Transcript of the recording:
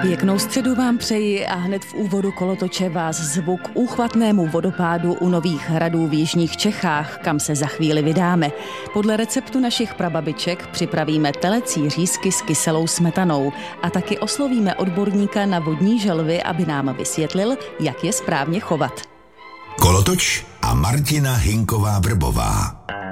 Pěknou středu vám přeji a hned v úvodu kolotoče vás zvu k úchvatnému vodopádu u Nových Hradů v jižních Čechách, kam se za chvíli vydáme. Podle receptu našich prababiček připravíme telecí řízky s kyselou smetanou a taky oslovíme odborníka na vodní želvy, aby nám vysvětlil, jak je správně chovat. Kolotoč a Martina Hinková Vrbová.